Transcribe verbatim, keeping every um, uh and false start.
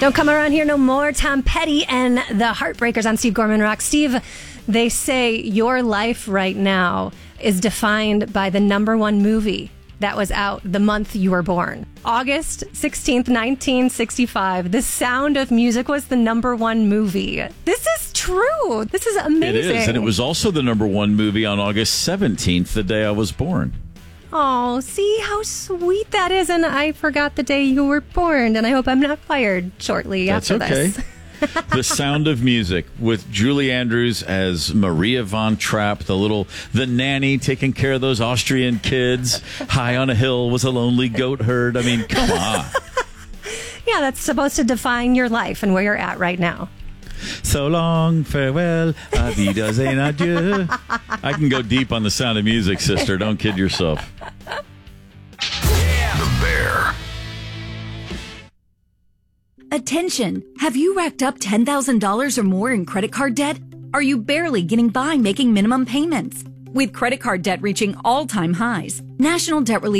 Don't come around here no more. Tom Petty and the Heartbreakers on Steve Gorman Rock. Steve, they say your life right now is defined by the number one movie that was out the month you were born. August sixteenth, nineteen sixty-five. The Sound of Music was the number one movie. This is true. This is amazing. It is, and it was also the number one movie on August seventeenth, the day I was born. Oh, see how sweet that is. And I forgot the day you were born, and I hope I'm not fired shortly That's after okay. this. The Sound of Music with Julie Andrews as Maria von Trapp, the little the nanny taking care of those Austrian kids. High on a hill was a lonely goat herd. I mean, come on. Yeah, that's supposed to define your life and where you're at right now. So long, farewell, auf Wiedersehen, adieu. I can go deep on The Sound of Music, sister. Don't kid yourself. The Bear. Attention! Have you racked up ten thousand dollars or more in credit card debt? Are you barely getting by making minimum payments? With credit card debt reaching all-time highs, National Debt Relief